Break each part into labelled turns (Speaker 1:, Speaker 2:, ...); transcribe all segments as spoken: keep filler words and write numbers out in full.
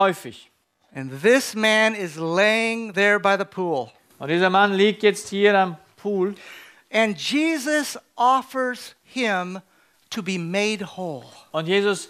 Speaker 1: häufig.
Speaker 2: And this man is laying there by the pool.
Speaker 1: Und dieser Mann liegt jetzt hier am Pool.
Speaker 2: And Jesus offers him to be made whole.
Speaker 1: Und Jesus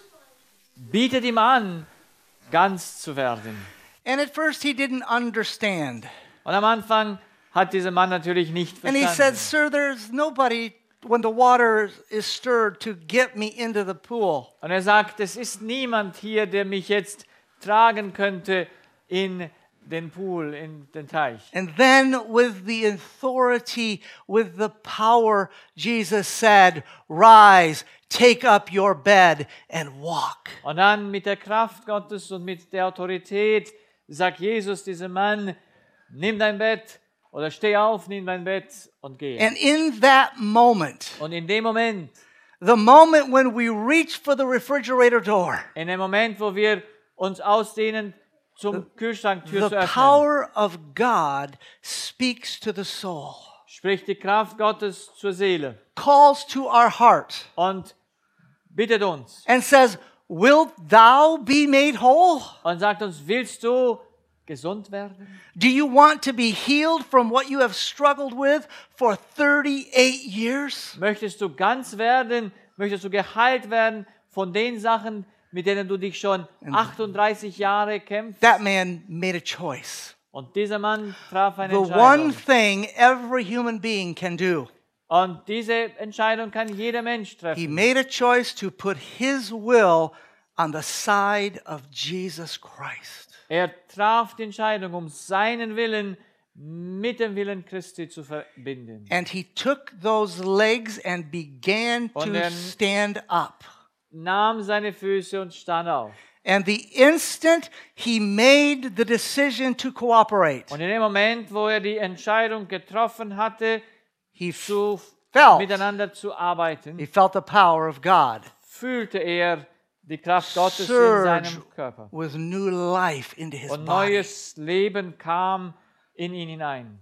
Speaker 1: bietet ihm an, ganz zu werden.
Speaker 2: And at first he didn't understand.
Speaker 1: Und am Anfang hat dieser Mann natürlich nicht
Speaker 2: And he said,
Speaker 1: verstanden.
Speaker 2: "Sir, there's nobody when the water is stirred to get me into the pool."
Speaker 1: Und er sagt, es ist niemand hier, der mich jetzt tragen könnte in den Pool, in den Teich.
Speaker 2: And then with the authority, with the power, Jesus said, "Rise, take up your bed and walk."
Speaker 1: Und dann mit der Kraft Gottes und mit der Autorität sagt Jesus diesem Mann, nimm dein Bett oder steh auf, nimm dein Bett und geh.
Speaker 2: And in that moment,
Speaker 1: Und in dem Moment,
Speaker 2: the moment when we reach for the refrigerator door,
Speaker 1: in dem Moment, wo wir uns ausdehnen, zum Kühlschranktür
Speaker 2: the
Speaker 1: zu öffnen,
Speaker 2: power of God speaks to the soul,
Speaker 1: spricht die Kraft Gottes zur Seele
Speaker 2: calls to our heart,
Speaker 1: und bittet uns
Speaker 2: and says, "Wilt thou be made whole?
Speaker 1: und sagt uns, willst du gesund werden?
Speaker 2: Do you want to be healed from what you have struggled with for thirty-eight years?"
Speaker 1: Möchtest du ganz werden? Möchtest du geheilt werden von den Sachen, mit denen du dich schon achtunddreißig Jahre kämpfst?
Speaker 2: That man made a choice.
Speaker 1: Und dieser Mann traf eine
Speaker 2: The one
Speaker 1: Entscheidung.
Speaker 2: thing every human being can do.
Speaker 1: Und diese Entscheidung kann jeder Mensch
Speaker 2: He
Speaker 1: treffen.
Speaker 2: made a choice to put his will on the side of Jesus Christ.
Speaker 1: Er traf die Entscheidung, um seinen Willen mit dem Willen Christi zu verbinden.
Speaker 2: And he took those legs and began
Speaker 1: Und
Speaker 2: to
Speaker 1: er-
Speaker 2: stand up.
Speaker 1: Nahm seine Füße und stand auf.
Speaker 2: And the instant he made the decision to cooperate,
Speaker 1: Und in dem Moment, wo er die Entscheidung getroffen hatte,
Speaker 2: he
Speaker 1: zu
Speaker 2: felt,
Speaker 1: miteinander zu arbeiten,
Speaker 2: he felt the power of God
Speaker 1: fühlte er die Kraft Gottes in
Speaker 2: surge
Speaker 1: seinem Körper.
Speaker 2: with new life into his
Speaker 1: Und
Speaker 2: body.
Speaker 1: neues Leben kam in ihn hinein.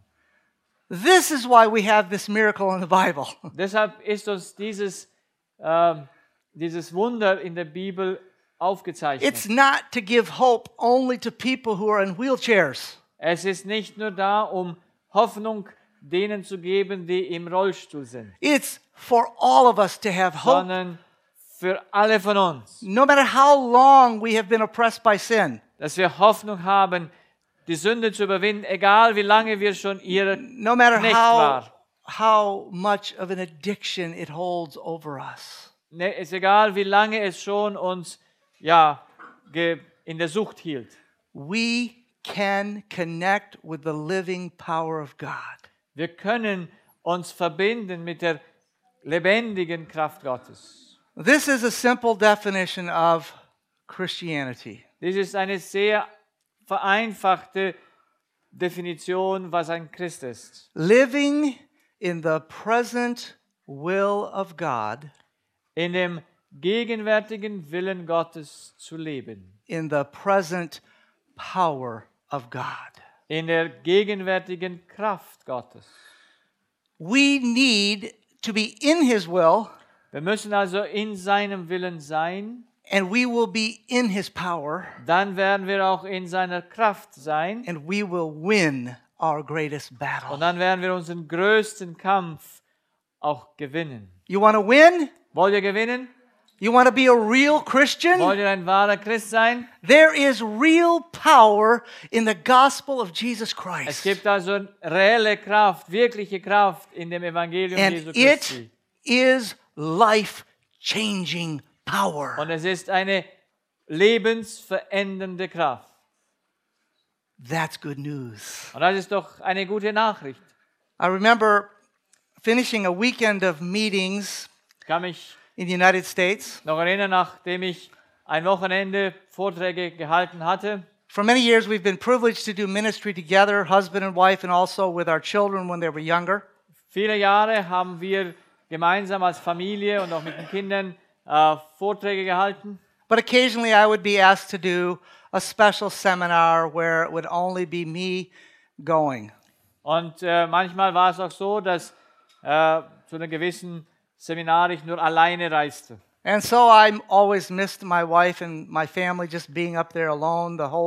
Speaker 2: This is why we have this miracle in the Bible.
Speaker 1: Deshalb ist uns dieses, ähm, dieses Wunder in der Bibel aufgezeichnet.
Speaker 2: It's not to give hope only to people who are in wheelchairs.
Speaker 1: Es ist nicht nur da, um Hoffnung denen zu geben, die im Rollstuhl sind,
Speaker 2: It's for all of us to have hope,
Speaker 1: sondern für alle von uns,
Speaker 2: no matter how long we have been oppressed by sin,
Speaker 1: dass wir Hoffnung haben, die Sünde zu überwinden, egal wie lange wir schon ihre
Speaker 2: no matter
Speaker 1: Knecht
Speaker 2: how,
Speaker 1: waren.
Speaker 2: how much of an addiction it holds over us.
Speaker 1: Ne, ist egal, wie lange es schon uns ja, ge- in der Sucht hielt.
Speaker 2: We can connect with the living power of God.
Speaker 1: Wir können uns verbinden mit der lebendigen Kraft Gottes.
Speaker 2: This is a simple definition of Christianity.
Speaker 1: Dies ist eine sehr vereinfachte Definition, was ein Christ ist.
Speaker 2: Living in the present will of God,
Speaker 1: In dem gegenwärtigen Willen Gottes zu leben.
Speaker 2: in the present power of God.
Speaker 1: In der gegenwärtigen Kraft Gottes.
Speaker 2: We need to be in His will,
Speaker 1: Wir müssen also in seinem Willen sein,
Speaker 2: and we will be in His power,
Speaker 1: dann werden wir auch in seiner Kraft sein
Speaker 2: and we will win our greatest
Speaker 1: und
Speaker 2: battle.
Speaker 1: dann werden wir unseren größten Kampf auch gewinnen.
Speaker 2: You want to win?
Speaker 1: Wollt ihr gewinnen?
Speaker 2: You want to be a real Christian?
Speaker 1: Wollt ihr ein wahrer Christ sein?
Speaker 2: There is real power in the gospel of Jesus
Speaker 1: Es
Speaker 2: Christ.
Speaker 1: gibt also reelle Kraft, wirkliche Kraft in dem Evangelium
Speaker 2: And
Speaker 1: Jesu
Speaker 2: it
Speaker 1: Christi.
Speaker 2: is life-changing power.
Speaker 1: Und es ist eine lebensverändernde Kraft.
Speaker 2: That's good news.
Speaker 1: Und das ist doch eine gute Nachricht.
Speaker 2: I remember finishing a weekend of meetings
Speaker 1: Ich kann mich
Speaker 2: in the United States.
Speaker 1: noch erinnern, nachdem ich ein Wochenende Vorträge gehalten hatte.
Speaker 2: For many years, we've been privileged to do ministry together, husband and wife, and also with our children when they were younger.
Speaker 1: Viele Jahre haben wir gemeinsam als Familie und auch mit den Kindern äh, Vorträge gehalten.
Speaker 2: But occasionally, I would be asked to do a special seminar where it would only be me going.
Speaker 1: Und äh, manchmal war es auch so, dass äh, zu einem gewissen Seminar ich nur alleine reiste.
Speaker 2: And so I always missed my wife and my family just being up there alone the whole